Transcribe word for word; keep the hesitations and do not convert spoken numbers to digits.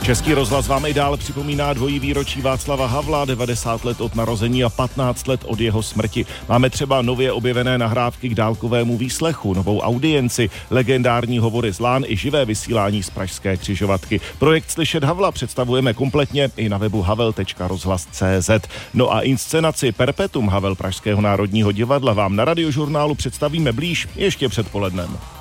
Český rozhlas vám i dále připomíná dvojí výročí Václava Havla, devadesát let od narození a patnáct let od jeho smrti. Máme třeba nově objevené nahrávky k dálkovému výslechu, novou audienci, legendární hovory z Lán i živé vysílání z pražské křižovatky. Projekt Slyšet Havla představujeme kompletně i na webu havel tečka rozhlas tečka cé zet. No a inscenaci Perpetuum Havel Pražského národního divadla vám na Radiožurnálu představíme blíž ještě před polednem.